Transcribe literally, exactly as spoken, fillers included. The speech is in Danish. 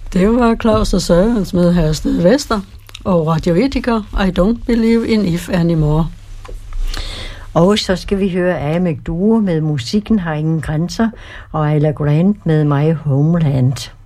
Det var Claus og Sørens med Hersted Vester og Radio Etika, I Don't Believe in If Anymore. Og så skal vi høre Amek Dure med Musikken har ingen grænser, og Ayla Grant med My Homeland.